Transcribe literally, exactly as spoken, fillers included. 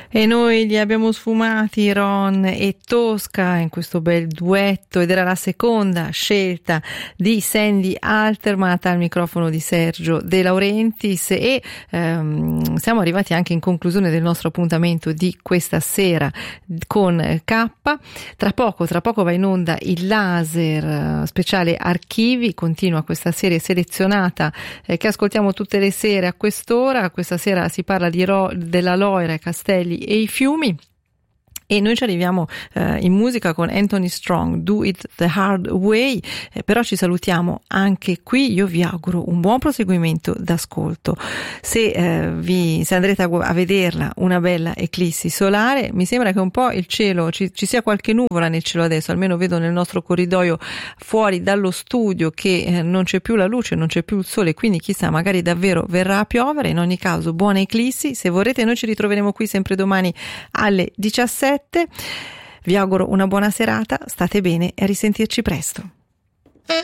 E noi li abbiamo sfumati, Ron e Tosca, in questo bel duetto, ed era la seconda scelta di Sandy Altermatt al microfono di Sergio De Laurentiis. E ehm, siamo arrivati anche in conclusione del nostro appuntamento di questa sera con K. Tra poco, tra poco va in onda il laser speciale archivi, continua questa serie selezionata eh, che ascoltiamo tutte le sere a quest'ora. Questa sera si parla di Ro- della Loira, i castelli e i fiumi. E noi ci arriviamo eh, in musica con Anthony Strong, Do It the Hard Way, eh, però ci salutiamo anche qui. Io vi auguro un buon proseguimento d'ascolto. Se, eh, vi, se andrete a, a vederla, una bella eclissi solare, mi sembra che un po' il cielo, ci, ci sia qualche nuvola nel cielo adesso, almeno vedo nel nostro corridoio fuori dallo studio che eh, non c'è più la luce, non c'è più il sole, quindi chissà, magari davvero verrà a piovere. In ogni caso, buona eclissi. Se vorrete, noi ci ritroveremo qui sempre domani alle diciassette. Vi auguro una buona serata, state bene e a risentirci presto.